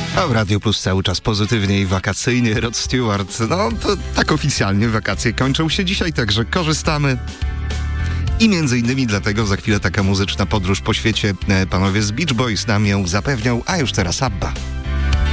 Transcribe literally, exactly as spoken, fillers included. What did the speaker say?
A w Radio Plus cały czas pozytywnie i wakacyjnie. Rod Stewart, no to tak oficjalnie wakacje kończą się dzisiaj, także korzystamy. I między innymi dlatego za chwilę taka muzyczna podróż po świecie. Panowie z Beach Boys nam ją zapewnią, a już teraz ABBA.